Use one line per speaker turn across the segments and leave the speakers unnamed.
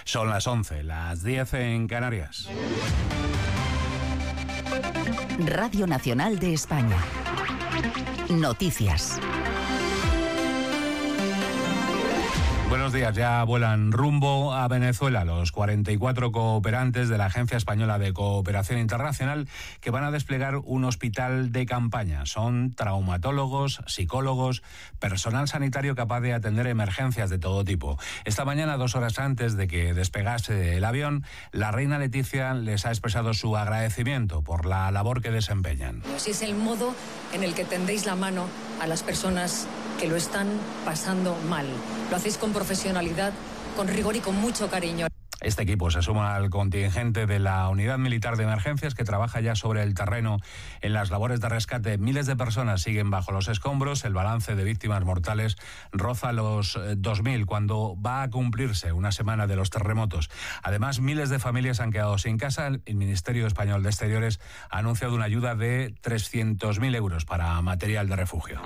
Son las 11, las 10 en Canarias.
Radio Nacional de España. Noticias.
Buenos días, ya vuelan rumbo a Venezuela los 44 cooperantes de la Agencia Española de Cooperación Internacional que van a desplegar un hospital de campaña. Son traumatólogos, psicólogos, personal sanitario capaz de atender emergencias de todo tipo. Esta mañana, 2 horas antes de que despegase el avión, la reina Leticia les ha expresado su agradecimiento por la labor que desempeñan.
Si es el modo en el que tendéis la mano a las personas que lo están pasando mal. Lo hacéis con profesionalidad, con rigor y con mucho cariño.
Este equipo se suma al contingente de la Unidad Militar de Emergencias que trabaja ya sobre el terreno en las labores de rescate. Miles de personas siguen bajo los escombros. El balance de víctimas mortales roza los 2.000 cuando va a cumplirse una semana de los terremotos. Además, miles de familias han quedado sin casa. El Ministerio Español de Exteriores ha anunciado una ayuda de 300.000 euros para material de refugio.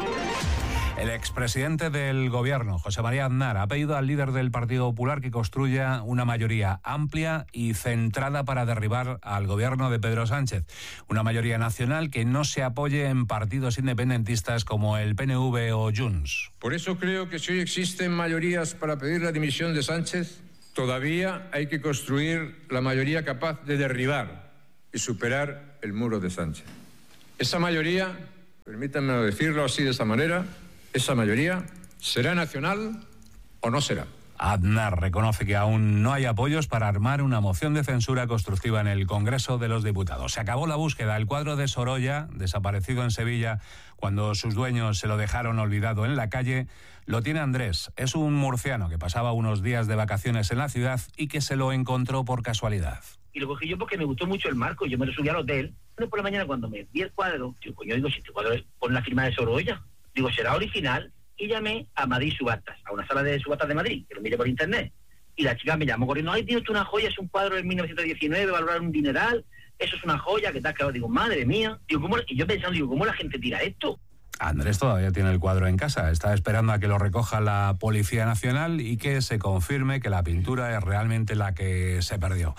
El expresidente del Gobierno, José María Aznar, ha pedido al líder del Partido Popular que construya una mayoría amplia y centrada para derribar al gobierno de Pedro Sánchez. Una mayoría nacional que no se apoye en partidos independentistas como el PNV o Junts.
Por eso creo que si hoy existen mayorías para pedir la dimisión de Sánchez, todavía hay que construir la mayoría capaz de derribar y superar el muro de Sánchez. Esa mayoría, permítanme decirlo así de esa manera, esa mayoría será nacional o no será.
Aznar reconoce que aún no hay apoyos para armar una moción de censura constructiva en el Congreso de los Diputados. Se acabó la búsqueda. El cuadro de Sorolla, desaparecido en Sevilla cuando sus dueños se lo dejaron olvidado en la calle, lo tiene Andrés. Es un murciano que pasaba unos días de vacaciones en la ciudad y que se lo encontró por casualidad.
Y lo cogí yo porque me gustó mucho el marco. Yo me lo subí al hotel. Por la mañana cuando me vi el cuadro, yo digo, si este cuadro pone la firma de Sorolla, digo, será original. Y llamé a Madrid Subastas, a una sala de subastas de Madrid, que lo miré por internet. Y la chica me llamó corriendo, ay, tío, esto es una joya, es un cuadro de 1919, valorar un dineral, eso es una joya, ¿qué tal? Claro, digo, madre mía. Digo, y yo pensando, ¿cómo la gente tira esto?
Andrés todavía tiene el cuadro en casa, está esperando a que lo recoja la Policía Nacional y que se confirme que la pintura es realmente la que se perdió.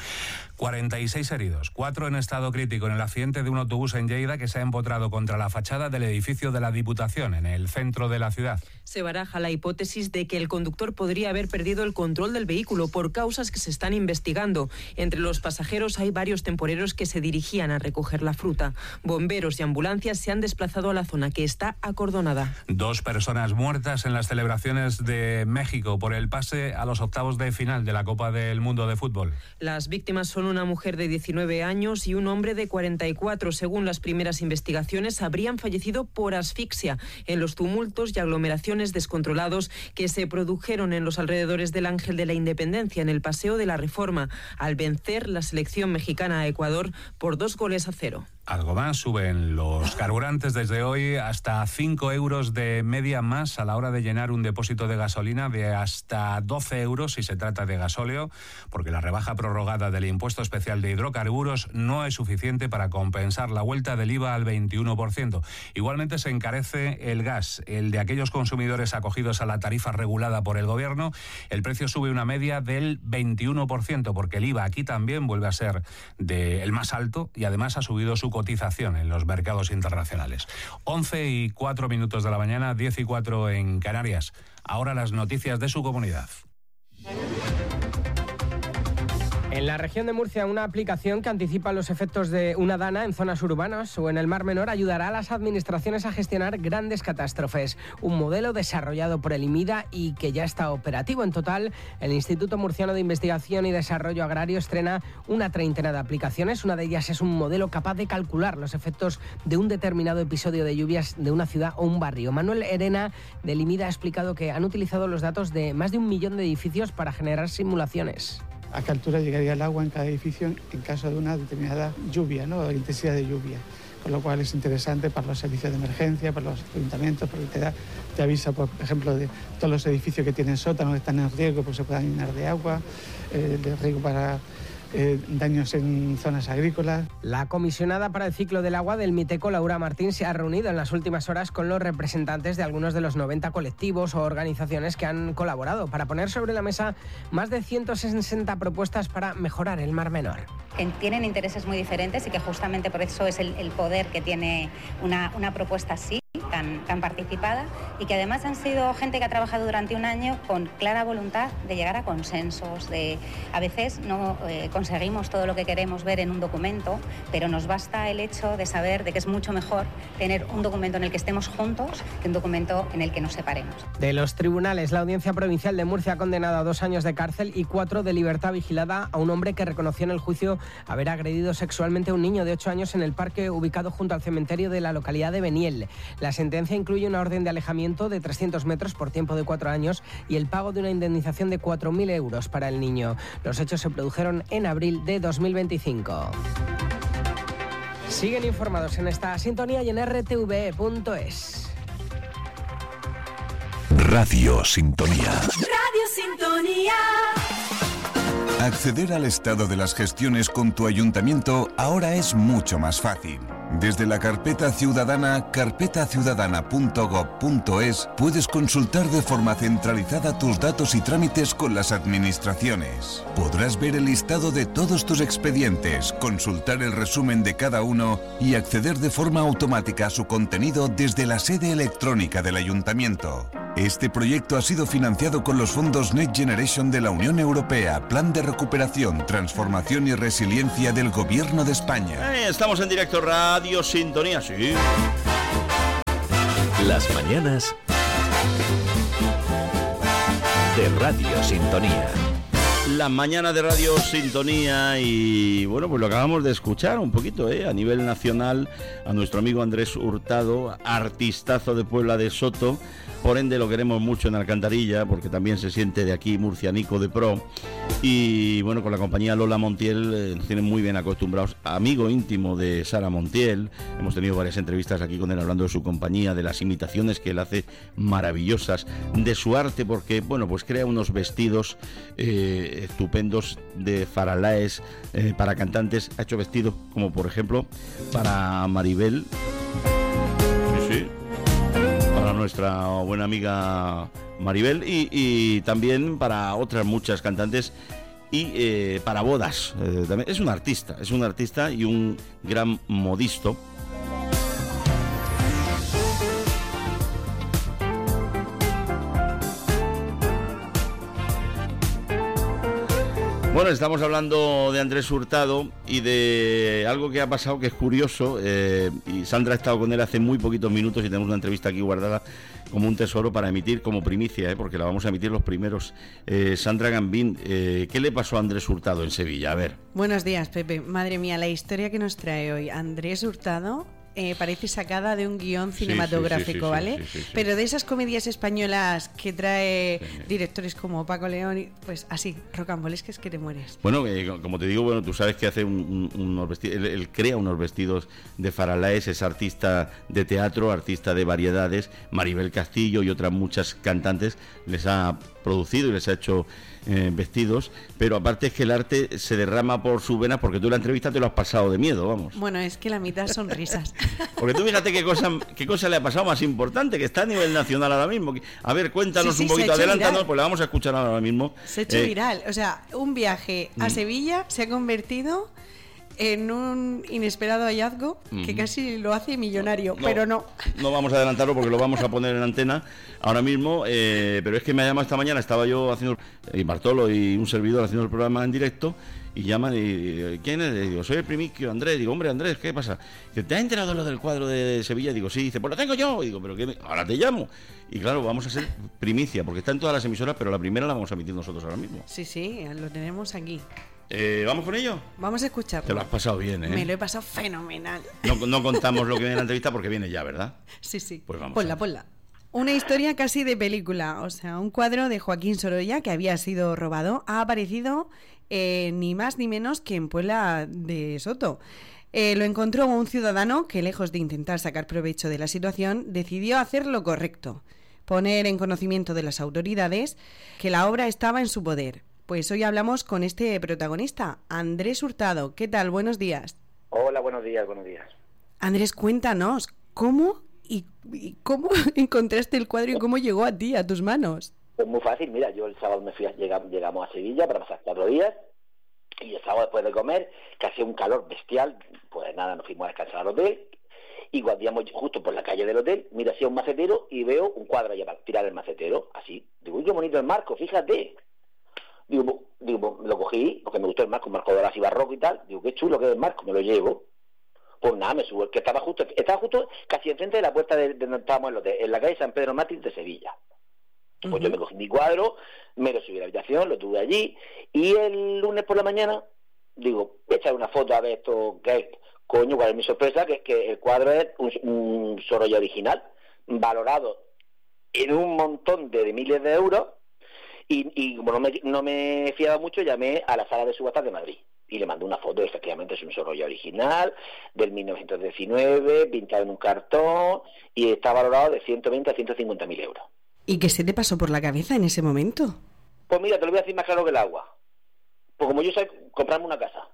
46 heridos, 4 en estado crítico en el accidente de un autobús en Lleida que se ha empotrado contra la fachada del edificio de la Diputación en el centro de la ciudad.
Se baraja la hipótesis de que el conductor podría haber perdido el control del vehículo por causas que se están investigando. Entre los pasajeros hay varios temporeros que se dirigían a recoger la fruta. Bomberos y ambulancias se han desplazado a la zona que está acordonada. 2 personas muertas en las celebraciones de México por el pase a los octavos de final de la Copa del Mundo de Fútbol. Las víctimas son una mujer de 19 años y un hombre de 44. Según las primeras investigaciones, habrían fallecido por asfixia en los tumultos y aglomeraciones descontrolados que se produjeron en los alrededores del Ángel de la Independencia en el Paseo de la Reforma, al vencer la selección mexicana a Ecuador por 2-0. Algo más, suben los carburantes desde hoy hasta 5 euros de media más a la hora de llenar un depósito de gasolina, de hasta 12 euros si se trata de gasóleo, porque la rebaja prorrogada del impuesto especial de hidrocarburos no es suficiente para compensar la vuelta del IVA al 21%. Igualmente se encarece el gas, el de aquellos consumidores acogidos a la tarifa regulada por el gobierno. El precio sube una media del 21%, porque el IVA aquí también vuelve a ser el más alto y además ha subido su cotización en los mercados internacionales. 11:04 de la mañana, 10:04 en Canarias. Ahora las noticias de su comunidad.
En la región de Murcia, una aplicación que anticipa los efectos de una dana en zonas urbanas o en el Mar Menor ayudará a las administraciones a gestionar grandes catástrofes. Un modelo desarrollado por el IMIDA y que ya está operativo. En total, el Instituto Murciano de Investigación y Desarrollo Agrario estrena una treintena de aplicaciones. Una de ellas es un modelo capaz de calcular los efectos de un determinado episodio de lluvias de una ciudad o un barrio. Manuel Herena, del IMIDA, ha explicado que han utilizado los datos de más de 1 millón de edificios para generar simulaciones.
¿A qué altura llegaría el agua en cada edificio en caso de una determinada lluvia, ¿no? O intensidad de lluvia? Con lo cual es interesante para los servicios de emergencia, para los ayuntamientos, porque te avisa, por ejemplo, de todos los edificios que tienen sótanos que están en riesgo, pues se puedan llenar de agua, de riesgo para daños en zonas agrícolas.
La comisionada para el ciclo del agua del Miteco, Laura Martín, se ha reunido en las últimas horas con los representantes de algunos de los 90 colectivos o organizaciones que han colaborado para poner sobre la mesa más de 160 propuestas para mejorar el Mar Menor.
Tienen intereses muy diferentes y que justamente por eso es el poder que tiene una propuesta así, tan participada, y que además han sido gente que ha trabajado durante un año con clara voluntad de llegar a consensos. A veces no conseguimos todo lo que queremos ver en un documento, pero nos basta el hecho de saber de que es mucho mejor tener un documento en el que estemos juntos que un documento en el que nos separemos.
De los tribunales, la Audiencia Provincial de Murcia ha condenado a 2 años de cárcel y 4 de libertad vigilada a un hombre que reconoció en el juicio haber agredido sexualmente a un niño de 8 años en el parque ubicado junto al cementerio de la localidad de Beniel. La sentencia incluye una orden de alejamiento de 300 metros por tiempo de 4 años y el pago de una indemnización de 4.000 euros para el niño. Los hechos se produjeron en abril de 2025. Siguen informados en esta sintonía y en rtv.es.
Radio Sintonía.
Radio Sintonía.
Acceder al estado de las gestiones con tu ayuntamiento ahora es mucho más fácil. Desde la carpeta ciudadana, carpetaciudadana.gov.es, puedes consultar de forma centralizada tus datos y trámites con las administraciones. Podrás ver el listado de todos tus expedientes, consultar el resumen de cada uno y acceder de forma automática a su contenido desde la sede electrónica del ayuntamiento. Este proyecto ha sido financiado con los fondos Next Generation de la Unión Europea, Plan de Recuperación, Transformación y Resiliencia del Gobierno de España.
Estamos en directo, Radio Sintonía, sí.
Las mañanas de Radio Sintonía.
La mañana de Radio Sintonía y bueno, pues lo acabamos de escuchar un poquito, a nivel nacional, a nuestro amigo Andrés Hurtado, artistazo de Puebla de Soto. Por ende lo queremos mucho en Alcantarilla, porque también se siente de aquí murcianico de pro. Y bueno, con la compañía Lola Montiel nos tienen muy bien acostumbrados. Amigo íntimo de Sara Montiel. Hemos tenido varias entrevistas aquí con él hablando de su compañía, de las imitaciones que él hace maravillosas, de su arte, porque bueno, pues crea unos vestidos estupendos de faralaes para cantantes. Ha hecho vestidos como por ejemplo para Maribel. Sí. Para nuestra buena amiga Maribel y también para otras muchas cantantes y para bodas. También es un artista y un gran modisto. Bueno, estamos hablando de Andrés Hurtado y de algo que ha pasado que es curioso, y Sandra ha estado con él hace muy poquitos minutos y tenemos una entrevista aquí guardada como un tesoro para emitir como primicia, porque la vamos a emitir los primeros. Sandra Gambín, ¿qué le pasó a Andrés Hurtado en Sevilla? A ver.
Buenos días, Pepe. Madre mía, la historia que nos trae hoy Andrés Hurtado parece sacada de un guión cinematográfico, ¿vale? Sí, pero de esas comedias españolas que trae directores como Paco León, pues así, rocambolesques que te mueres.
Bueno, como te digo, bueno, tú sabes que hace unos vestidos, él crea unos vestidos de faralaes, es artista de teatro, artista de variedades. Maribel Castillo y otras muchas cantantes les ha producido y les ha hecho vestidos, pero aparte es que el arte se derrama por sus venas, porque tú la entrevista te lo has pasado de miedo, vamos.
Bueno, es que la mitad son risas.
Porque tú fíjate qué cosa le ha pasado más importante, que está a nivel nacional ahora mismo. A ver, cuéntanos un poquito, adelántanos, pues la vamos a escuchar ahora mismo.
Se ha hecho viral, o sea, un viaje a Sevilla se ha convertido en un inesperado hallazgo que casi lo hace millonario, pero no.
No vamos a adelantarlo porque lo vamos a poner en antena ahora mismo, pero es que me ha llamado esta mañana, estaba yo haciendo, y Bartolo y un servidor haciendo el programa en directo, y llaman y ¿quién es? Y digo, soy el primiquio Andrés. Digo, hombre Andrés, ¿qué pasa? Dice, ¿te has enterado lo del cuadro de Sevilla? Digo, sí. Dice, pues lo tengo yo. Y digo, pero ¿qué? Ahora te llamo. Y claro, vamos a hacer primicia, porque está en todas las emisoras, pero la primera la vamos a emitir nosotros ahora mismo.
Sí, lo tenemos aquí.
¿Vamos con ello?
Vamos a escucharlo.
Te lo has pasado bien, ¿eh?
Me lo he pasado fenomenal.
No contamos lo que viene en la entrevista porque viene ya, ¿verdad?
Sí.
Pues vamos.
Ponla. Una historia casi de película, o sea, un cuadro de Joaquín Sorolla que había sido robado ha aparecido ni más ni menos que en Puebla de Soto. Lo encontró un ciudadano que, lejos de intentar sacar provecho de la situación, decidió hacer lo correcto, poner en conocimiento de las autoridades que la obra estaba en su poder. Pues hoy hablamos con este protagonista, Andrés Hurtado. ¿Qué tal? Buenos días.
Hola, buenos días.
Andrés, cuéntanos, ¿cómo cómo encontraste el cuadro y cómo llegó a ti, a tus manos?
Pues muy fácil, mira, yo el sábado llegamos a Sevilla para pasar 4 días, y el sábado después de comer, que hacía un calor bestial, pues nada, nos fuimos a descansar al hotel, y cuando íbamos justo por la calle del hotel, miro hacia un macetero y veo un cuadro allá para tirar el macetero, así. Digo, uy, qué bonito el marco, fíjate. Digo, lo cogí, porque me gustó el marco, un marco dorado así barroco y tal. Digo, qué chulo que es el marco, me lo llevo. Pues nada, me subo, que estaba justo casi enfrente de la puerta de donde estábamos en el hotel, en la calle San Pedro Mártir de Sevilla. Pues yo me cogí mi cuadro, me lo subí a la habitación, lo tuve allí, y el lunes por la mañana, digo, voy a echar una foto a ver esto, que es, coño, cuál es mi sorpresa, que el cuadro es un Sorolla original, valorado en un montón de miles de euros, y como no me fiaba mucho, llamé a la sala de subastas de Madrid, y le mandé una foto, efectivamente es un Sorolla original, del 1919, pintado en un cartón, y está valorado de 120 a 150.000 euros.
¿Y qué se te pasó por la cabeza en ese momento?
Pues mira, te lo voy a decir más claro que el agua. Pues como yo sé comprarme una casa.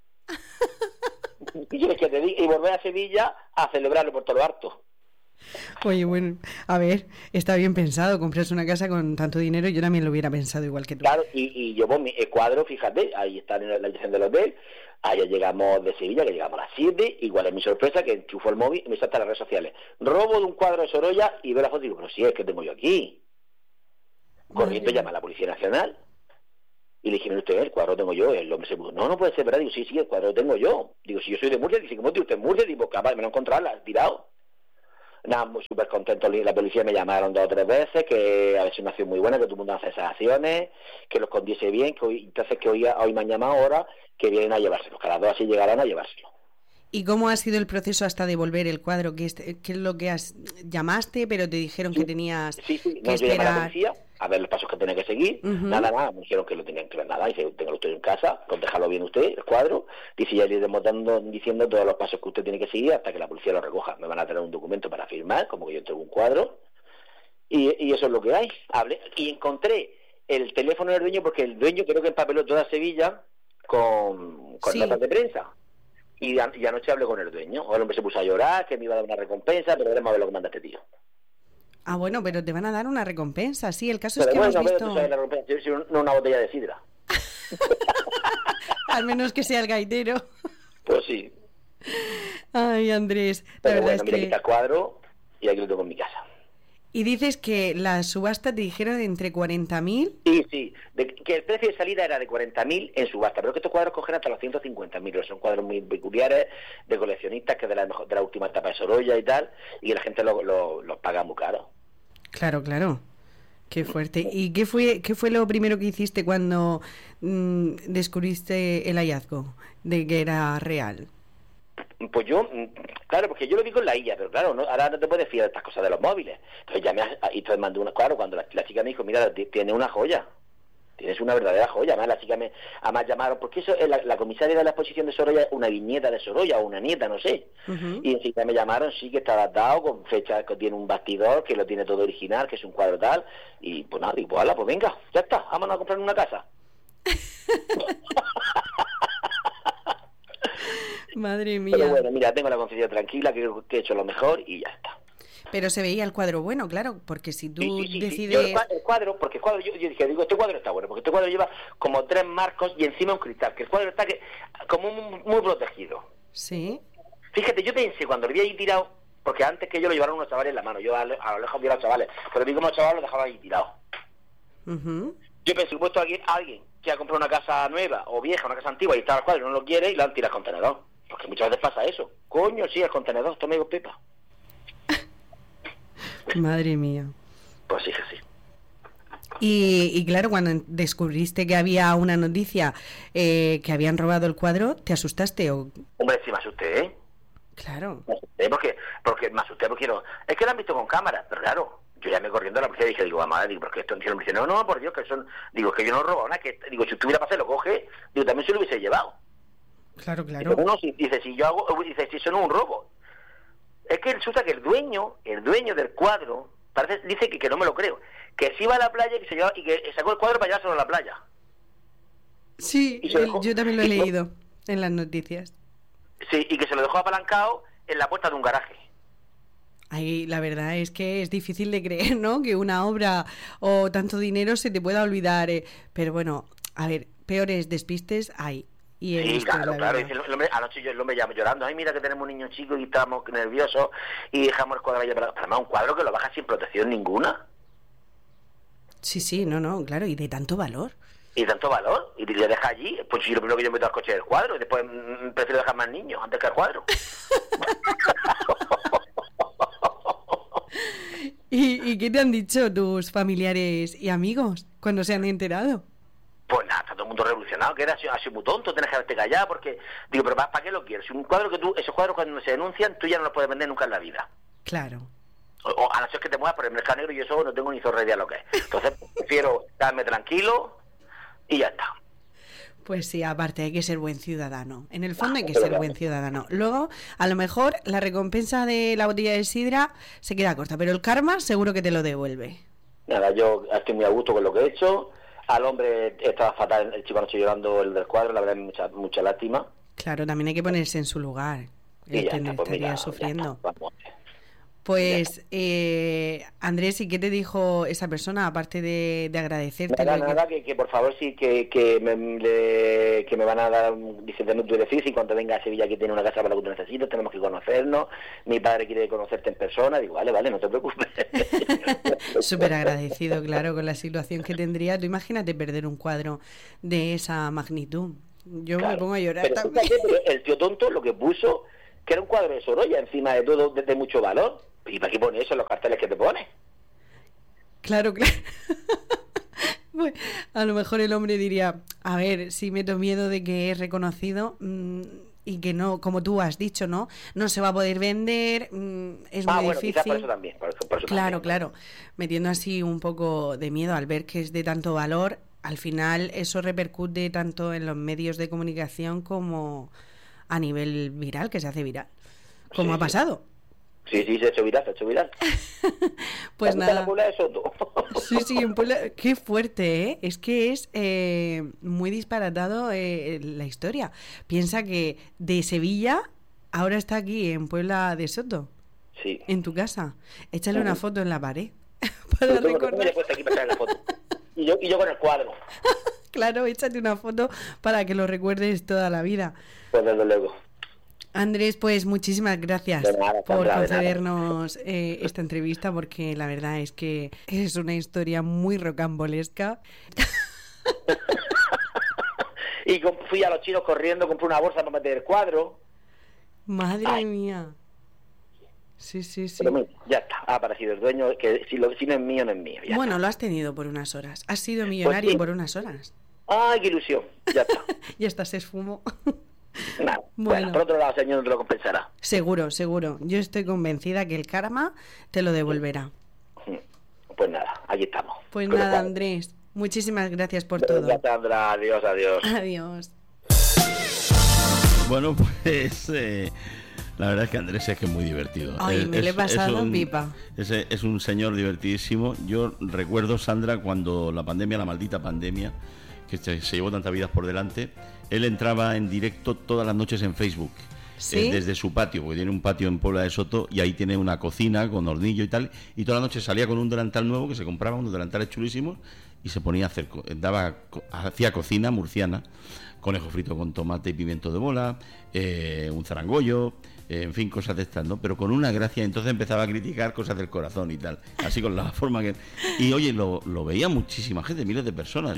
¿Qué quieres que te diga? Y volver a Sevilla a celebrarlo por todo lo harto.
Oye, bueno, a ver, está bien pensado, comprarse una casa con tanto dinero, yo también lo hubiera pensado igual que tú.
Claro, y yo pues el cuadro, fíjate, ahí está en la dirección del hotel, allá llegamos de Sevilla, que llegamos a las 7, igual es mi sorpresa que enchufo el móvil y me salta a las redes sociales. Robo de un cuadro de Sorolla y veo la foto y digo, pero si es que tengo yo aquí. Corriendo llama a la Policía Nacional y le dije, mire usted, el cuadro tengo yo. El hombre se puso, no puede ser verdad. Digo, sí, el cuadro lo tengo yo. Digo, si yo soy de Murcia, dice, ¿cómo tiene usted Murcia? Digo, capaz, me lo he encontrado, tirado. Nada, muy súper contento. La policía me llamaron 2 o 3 veces, que a veces una acción muy buena, que todo el mundo hace esas acciones, que los escondiese bien, que hoy me han llamado ahora, que vienen a llevárselo. Cada 2 así llegarán a llevárselo.
¿Y cómo ha sido el proceso hasta devolver el cuadro? ¿Qué es lo que llamaste, pero te dijeron que tenías que esperar?
Yo llamé a la policía a ver los pasos que tenía que seguir, nada más, me dijeron que lo tenían que ver nada, dice, téngalo usted en casa, déjalo bien usted, el cuadro, dice, ya le iremos diciendo todos los pasos que usted tiene que seguir hasta que la policía lo recoja, me van a traer un documento para firmar, como que yo tengo un cuadro, y eso es lo que hay. Hablé, y encontré el teléfono del dueño, porque el dueño creo que empapeló toda Sevilla con notas de prensa. Y anoche hablé con el dueño. El hombre se puso a llorar, que me iba a dar una recompensa, pero veremos a ver lo que manda este tío.
Ah, bueno, pero te van a dar una recompensa, sí. El caso
pero
es que
bueno,
hemos visto...
tú sabes la recompensa, no una botella de sidra.
Al menos que sea el gaitero.
Pues sí.
Ay, Andrés, la
pero
verdad
bueno,
es
mira,
que...
quita el cuadro y aquí lo tengo en mi casa.
Y dices que la subasta te dijeron entre 40.000...
Sí, que el precio de salida era de 40.000 en subasta, pero que estos cuadros cogen hasta los 150.000, son cuadros muy peculiares, de coleccionistas, que de la última etapa de Sorolla y tal, y la gente los paga muy caro.
Claro. Qué fuerte. ¿Y qué fue lo primero que hiciste cuando descubriste el hallazgo de que era real?
Pues yo, claro, porque yo lo vi con la IA, pero claro, ahora no te puedes fiar de estas cosas de los móviles. Entonces llamé y te mandé una, claro, cuando la chica me dijo, mira, tiene una joya, tienes una verdadera joya. Además la chica además llamaron, porque eso la comisaria de la exposición de Sorolla es una bisnieta de Sorolla o una nieta, no sé. Y enseguida me llamaron, sí, que está datado, con fecha, que tiene un bastidor, que lo tiene todo original, que es un cuadro tal, y pues nada, digo, pues hala, pues venga, ya está, vámonos a comprar una casa.
Madre mía.
Pero bueno, mira, tengo la conciencia tranquila, que he hecho lo mejor y ya está.
Pero se veía el cuadro bueno, claro, porque si tú decides...
Yo el cuadro, yo dije, este cuadro está bueno, porque este cuadro lleva como 3 marcos y encima un cristal, que el cuadro está como muy protegido.
Sí.
Fíjate, yo pensé, cuando lo vi ahí tirado, porque antes que yo lo llevaron unos chavales en la mano, yo a lo lejos vi a los chavales, pero vi como los chavales lo dejaban ahí tirado. Yo pensé, puesto a alguien que ha comprado una casa nueva o vieja, una casa antigua, y está el cuadro y no lo quiere, y lo han tirado al contenedor. Porque muchas veces pasa eso. Coño, sí, el contenedor, toma amigo Pepa.
Madre mía.
Pues sí, sí.
Y claro, cuando descubriste que había una noticia que habían robado el cuadro, ¿te asustaste o...?
Hombre, sí me asusté, ¿eh?
Claro.
Me asusté porque me asusté porque no... Es que lo han visto con cámara, pero claro, yo llamé corriendo a la policía y dije, digo, madre, porque esto me dice, no, por Dios, que son... Digo, que yo no he robado nada, que digo, si tuviera pasado lo coge, digo, también se lo hubiese llevado.
Claro.
Dice, si yo hago... Dice, si eso no es un robo. Es que resulta que el dueño del cuadro, dice que no me lo creo, que se iba a la playa y que sacó el cuadro para llevárselo a la playa.
Sí, yo también lo he leído en las noticias.
Sí, y que se lo dejó apalancado en la puerta de un garaje.
Ay, la verdad es que es difícil de creer, ¿no? Que una obra o tanto dinero se te pueda olvidar. Pero bueno, a ver, peores despistes hay. Y
sí, claro. Dice el hombre, anoche el hombre llama llorando. Ay, mira que tenemos un niño chico y estamos nerviosos y dejamos el cuadro ahí. Pero además un cuadro que lo baja sin protección ninguna.
Sí, no, claro, y de tanto valor.
Y tanto valor, y le deja allí, pues si lo primero que yo meto al coche es el cuadro, y después prefiero dejar más niños antes que el cuadro.
¿Y qué te han dicho tus familiares y amigos cuando se han enterado?
Pues nada, está todo el mundo revolucionado, que has sido muy tonto, tienes que haberte callado, porque, digo, pero ¿para qué lo quieres? Si un cuadro esos cuadros cuando se denuncian, tú ya no los puedes vender nunca en la vida.
Claro.
O a no ser que te muevas por el mercado negro, y yo eso no tengo ni zorra idea de lo que es. Entonces, prefiero quedarme tranquilo y ya está.
Pues sí, aparte hay que ser buen ciudadano. En el fondo hay que ser buen ciudadano. Luego, a lo mejor, la recompensa de la botella de sidra se queda corta, pero el karma seguro que te lo devuelve.
Nada, yo estoy muy a gusto con lo que he hecho. Al hombre estaba fatal, el chico anoche llorando, el del cuadro, la verdad es mucha lástima.
Claro, también hay que ponerse en su lugar. Él estaría sufriendo. Pues, Andrés, ¿y qué te dijo esa persona, aparte de agradecerte?
Nada, que por favor sí, que me van a dar, dice, de tu edificio, y cuando venga a Sevilla, que tiene una casa para lo que tú necesitas, tenemos que conocernos, mi padre quiere conocerte en persona, digo, vale, no te preocupes.
Súper agradecido, claro, con la situación que tendría. Tú imagínate perder un cuadro de esa magnitud. Yo me pongo a llorar también.
Pero el tío tonto lo que puso, que era un cuadro de Sorolla, encima de todo, de mucho valor. ¿Y para qué pone eso en los carteles que te pone?
Claro. Pues, a lo mejor el hombre diría, a ver, si meto miedo de que es reconocido y que no, como tú has dicho, no se va a poder vender, es muy difícil.
Quizás por eso también. Por eso
claro. Metiendo así un poco de miedo al ver que es de tanto valor, al final eso repercute tanto en los medios de comunicación como a nivel viral, que se hace viral, como ha pasado.
Sí, se ha hecho viral.
Pues nada.
En la Puebla de Soto.
Sí, en Puebla. Qué fuerte, ¿eh? Es que es muy disparatado la historia. Piensa que de Sevilla ahora está aquí en Puebla de Soto.
Sí.
En tu casa. Échale una foto en la pared para recordar.
Aquí para la foto. Y yo con el cuadro.
Claro, échate una foto para que lo recuerdes toda la vida.
Pues desde luego.
Andrés, pues muchísimas gracias por concedernos esta entrevista, porque la verdad es que es una historia muy rocambolesca.
Y fui a los chinos corriendo, compré una bolsa para meter el cuadro.
Madre mía. Sí.
Pero mira, ya está, ha aparecido el dueño, que si no es mío, no es mío.
Bueno, lo has tenido por unas horas. Has sido millonario por unas horas.
¡Ay, qué ilusión! Ya está.
Ya está, se esfumó.
Nada. Bueno, por otro lado, el Señor no te lo compensará.
Seguro. Yo estoy convencida que el karma te lo devolverá.
Pues nada, aquí estamos.
Pues nada, Andrés, muchísimas gracias por todo.
Gracias, Sandra. Adiós.
Adiós.
Bueno, pues la verdad es que Andrés es que es muy divertido.
Ay, me le he pasado pipa.
Es un señor divertidísimo. Yo recuerdo, Sandra, cuando la maldita pandemia, que se llevó tantas vidas por delante, él entraba en directo todas las noches en Facebook.
¿Sí?
Desde su patio, porque tiene un patio en Puebla de Soto y ahí tiene una cocina con hornillo y tal, y toda la noche salía con un delantal nuevo, que se compraba unos delantales chulísimos, y se ponía a hacer, hacía cocina murciana, conejo frito con tomate y pimiento de bola, un zarangollo, en fin, cosas de estas, ¿no? Pero con una gracia. Entonces empezaba a criticar cosas del corazón y tal, así con la forma que... Y oye, lo veía muchísima gente, miles de personas,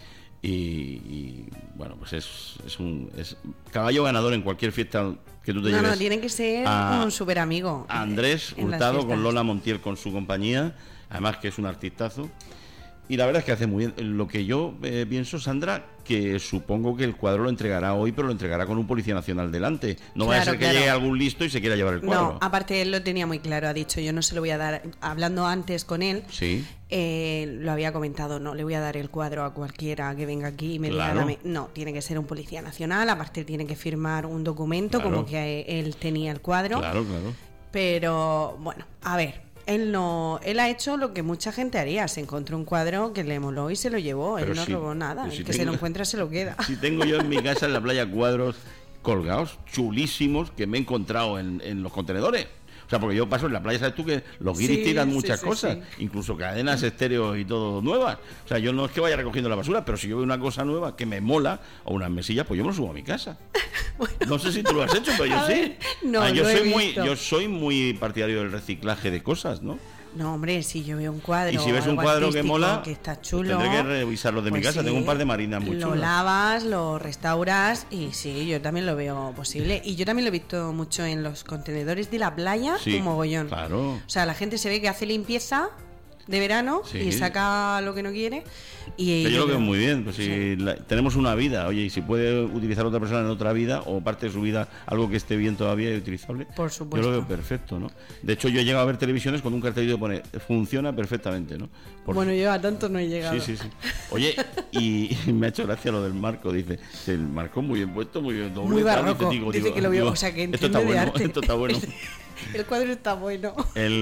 y bueno, pues es caballo ganador en cualquier fiesta que tú te lleves.
No, tiene que ser un súper amigo.
Andrés Hurtado con Lola Montiel, con su compañía, además que es un artistazo. Y la verdad es que hace muy bien. Lo que yo pienso, Sandra, que supongo que el cuadro lo entregará hoy, pero lo entregará con un policía nacional delante. No vaya a ser que llegue algún listo y se quiera llevar el cuadro.
No, aparte él lo tenía muy claro, ha dicho, yo no se lo voy a dar. Hablando antes con él,
sí,
lo había comentado, no le voy a dar el cuadro a cualquiera que venga aquí y me diga, dame. No, tiene que ser un policía nacional, aparte tiene que firmar un documento como que él tenía el cuadro.
Claro.
Pero bueno, a ver, Él ha hecho lo que mucha gente haría. Se encontró un cuadro que le moló y se lo llevó. Él no robó nada. El que se lo encuentra se lo queda.
Si tengo yo en mi casa en la playa cuadros colgados, chulísimos, que me he encontrado en los contenedores. O sea, porque yo paso en la playa, ¿sabes tú? Que los guiris tiran muchas cosas, incluso cadenas estéreos y todo nuevas. O sea, yo no es que vaya recogiendo la basura, pero si yo veo una cosa nueva que me mola, o unas mesillas, pues yo me lo subo a mi casa. Bueno, no sé si tú lo has hecho, pero yo sí.
No,
yo soy muy partidario del reciclaje de cosas, ¿no?
No, hombre, si yo veo un cuadro.
Y si ves un cuadro que mola,
que está chulo,
tendré que revisarlo de mi casa. Tengo un par de marinas muy chulas.
Lo lavas, lo restauras y sí, yo también lo veo posible. Y yo también lo he visto mucho en los contenedores de la playa, como mogollón.
Claro.
O sea, la gente se ve que hace limpieza de verano y saca lo que no quiere. Y
yo lo veo muy bien, pues si tenemos una vida, oye, y si puede utilizar otra persona en otra vida o parte de su vida algo que esté bien todavía y utilizable,
por supuesto.
Yo lo veo perfecto, ¿no? De hecho, yo he llegado a ver televisiones con un cartelito que pone funciona perfectamente, ¿no?
Bueno, yo a tanto no he llegado.
Sí. Oye, y me ha hecho gracia lo del marco, dice, el marco muy bien puesto, muy bien doble.
Muy barroco, dice que lo vio, o sea, que entiende de arte.
Esto está bueno.
El cuadro está bueno.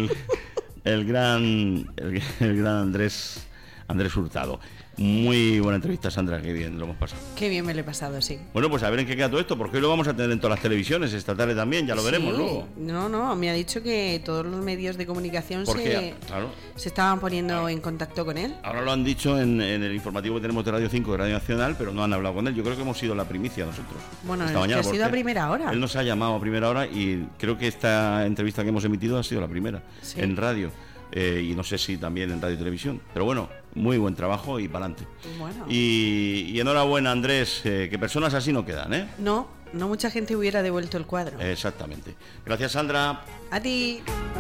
El gran Andrés Hurtado. Muy buena entrevista, Sandra, qué bien lo hemos pasado.
Qué bien me lo he pasado, sí.
Bueno, pues a ver en qué queda todo esto, porque hoy lo vamos a tener en todas las televisiones esta tarde también, ya lo veremos luego.
No, me ha dicho que todos los medios de comunicación se estaban poniendo en contacto con él.
Ahora lo han dicho en el informativo que tenemos de Radio 5, de Radio Nacional, pero no han hablado con él. Yo creo que hemos sido la primicia nosotros.
Bueno, esta mañana, ha sido a primera hora.
Él nos ha llamado a primera hora y creo que esta entrevista que hemos emitido ha sido la primera en radio. Y no sé si también en radio y televisión, pero bueno, muy buen trabajo y para adelante.
Bueno.
Y enhorabuena, Andrés, que personas así no quedan, ¿eh?
No mucha gente hubiera devuelto el cuadro.
Exactamente. Gracias, Sandra.
A ti.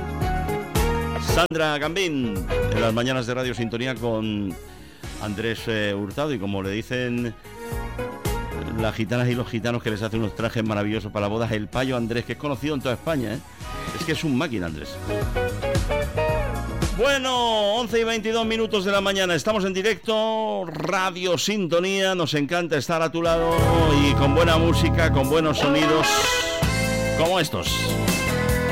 Sandra Gambín, en las mañanas de Radio Sintonía con Andrés Hurtado, y como le dicen las gitanas y los gitanos que les hacen unos trajes maravillosos para las bodas, el payo Andrés, que es conocido en toda España, ¿eh? Es que es un máquina, Andrés. Bueno, 11 y 22 minutos de la mañana, estamos en directo, Radio Sintonía, nos encanta estar a tu lado y con buena música, con buenos sonidos como estos.